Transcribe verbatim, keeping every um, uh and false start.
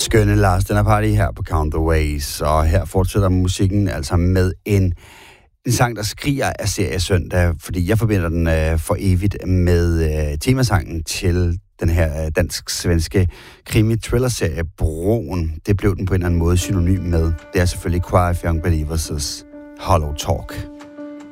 skønne Lars Dinner Party her på Count the Ways, og her fortsætter musikken altså med en, en sang, der skriger af seriesøndag, fordi jeg forbinder den øh, for evigt med øh, temasangen til den her øh, dansk-svenske krimi-thriller-serie Broen. Det blev den på en eller anden måde synonym med. Det er selvfølgelig Choir of Young Believers' Hollow Talk.